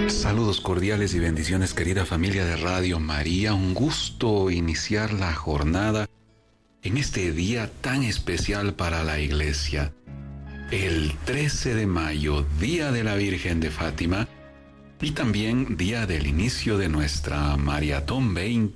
Saludos cordiales y bendiciones, querida familia de Radio María. Un gusto iniciar la jornada en este día tan especial para la Iglesia. El 13 de mayo, Día de la Virgen de Fátima, y también día del inicio de nuestra Maratón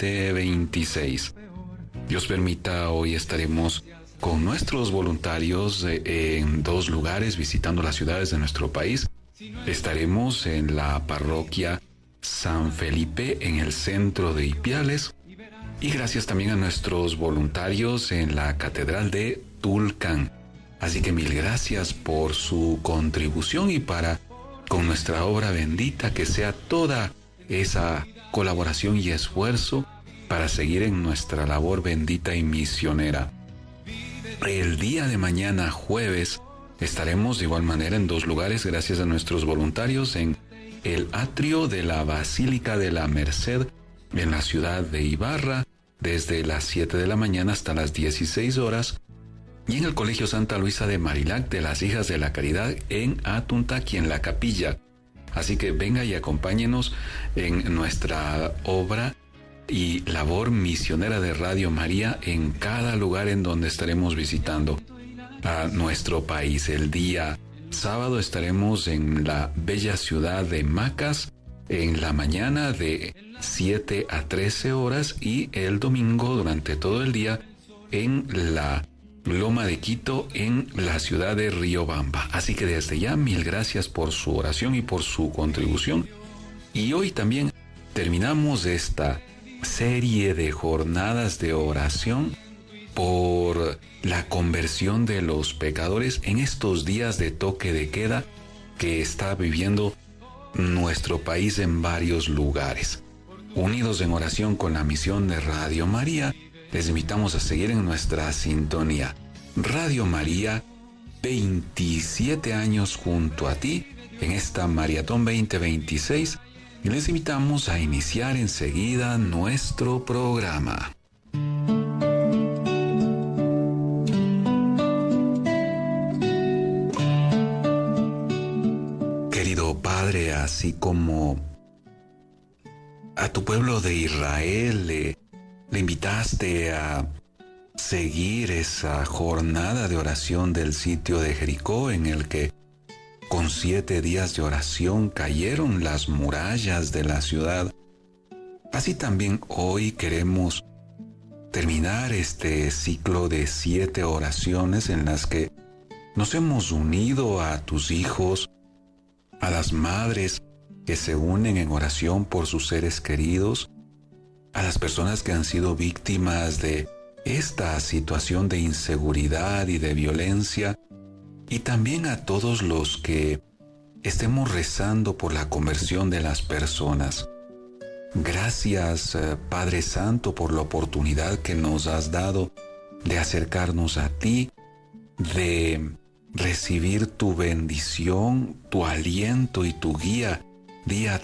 2026. Dios permita, hoy estaremos con nuestros voluntarios en dos lugares, visitando las ciudades de nuestro país. Estaremos en la parroquia San Felipe, en el centro de Ipiales, y gracias también a nuestros voluntarios en la Catedral de Tulcán. Así que mil gracias por su contribución, y para con nuestra obra bendita que sea toda esa colaboración y esfuerzo para seguir en nuestra labor bendita y misionera. El día de mañana, jueves, estaremos de igual manera en dos lugares, gracias a nuestros voluntarios, en el atrio de la Basílica de la Merced, en la ciudad de Ibarra, desde las 7 de la mañana hasta las 16 horas, y en el Colegio Santa Luisa de Marilac de las Hijas de la Caridad, en Atuntaqui, en la capilla. Así que venga y acompáñenos en nuestra obra y labor misionera de Radio María en cada lugar en donde estaremos visitando a nuestro país. El día sábado estaremos en la bella ciudad de Macas en la mañana de 7 a 13 horas, y el domingo durante todo el día en la Loma de Quito, en la ciudad de Riobamba. Así que desde ya mil gracias por su oración y por su contribución. Y hoy también terminamos esta serie de jornadas de oración por la conversión de los pecadores en estos días de toque de queda que está viviendo nuestro país en varios lugares. Unidos en oración con la misión de Radio María, les invitamos a seguir en nuestra sintonía. Radio María, 27 años junto a ti en esta Maratón 2026, y les invitamos a iniciar enseguida nuestro programa. Querido Padre, así como a tu pueblo de Israel le invitaste a seguir esa jornada de oración del sitio de Jericó, en el que con 7 días de oración cayeron las murallas de la ciudad, así también hoy queremos terminar este ciclo de 7 oraciones en las que nos hemos unido a tus hijos, a las madres que se unen en oración por sus seres queridos, a las personas que han sido víctimas de esta situación de inseguridad y de violencia, y también a todos los que estemos rezando por la conversión de las personas. Gracias, Padre Santo, por la oportunidad que nos has dado de acercarnos a ti, de recibir tu bendición, tu aliento y tu guía día